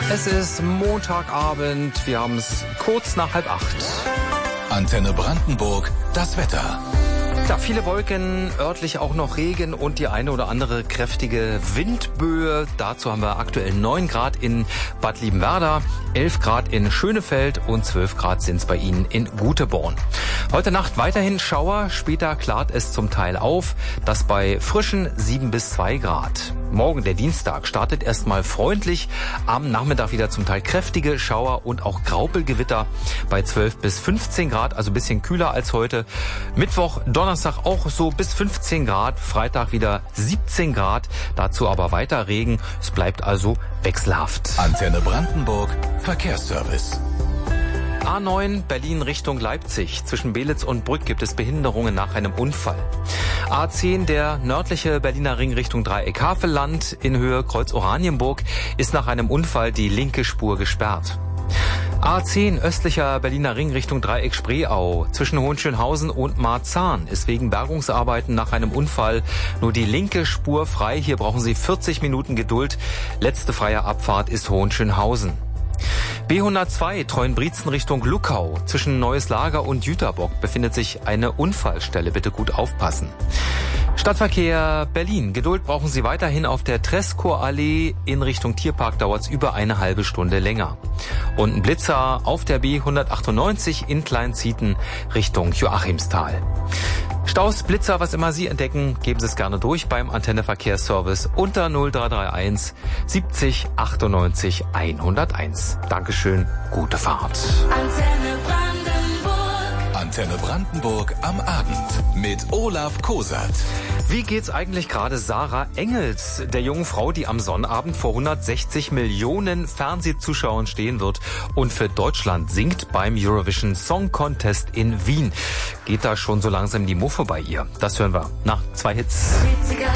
Es ist Montagabend, wir haben es kurz nach 7:30. Antenne Brandenburg, das Wetter. Ja, viele Wolken, örtlich auch noch Regen und die eine oder andere kräftige Windböe. Dazu haben wir aktuell 9 Grad in Bad Liebenwerda, 11 Grad in Schönefeld und 12 Grad sind es bei Ihnen in Guteborn. Heute Nacht weiterhin Schauer, später klart es zum Teil auf, das bei frischen 7 bis 2 Grad. Morgen, der Dienstag, startet erstmal freundlich, am Nachmittag wieder zum Teil kräftige Schauer und auch Graupelgewitter bei 12 bis 15 Grad, also ein bisschen kühler als heute. Mittwoch, Donnerstag auch so bis 15 Grad, Freitag wieder 17 Grad, dazu aber weiter Regen, es bleibt also wechselhaft. Antenne Brandenburg, Verkehrsservice. A9 Berlin Richtung Leipzig. Zwischen Belitz und Brück gibt es Behinderungen nach einem Unfall. A10 der nördliche Berliner Ring Richtung Dreieck-Havelland in Höhe Kreuz Oranienburg ist nach einem Unfall die linke Spur gesperrt. A10 östlicher Berliner Ring Richtung Dreieck Spreeau. Zwischen Hohenschönhausen und Marzahn ist wegen Bergungsarbeiten nach einem Unfall nur die linke Spur frei. Hier brauchen Sie 40 Minuten Geduld. Letzte freie Abfahrt ist Hohenschönhausen. B102 Treuenbrietzen Richtung Luckau. Zwischen Neues Lager und Jüterbock befindet sich eine Unfallstelle. Bitte gut aufpassen. Stadtverkehr Berlin. Geduld brauchen Sie weiterhin auf der Trescor-Allee. In Richtung Tierpark dauert es über eine halbe Stunde länger. Und ein Blitzer auf der B198 in Kleinzieten Richtung Joachimsthal. Staus, Blitzer, was immer Sie entdecken, geben Sie es gerne durch beim Antenne Verkehrsservice unter 0331 70 98 101. Dankeschön, gute Fahrt. Antenne Brandenburg am Abend mit Olaf Kosat. Wie geht's eigentlich gerade Sarah Engels, der jungen Frau, die am Sonnabend vor 160 Millionen Fernsehzuschauern stehen wird und für Deutschland singt beim Eurovision Song Contest in Wien? Geht da schon so langsam die Muffe bei ihr? Das hören wir nach 2 Hits.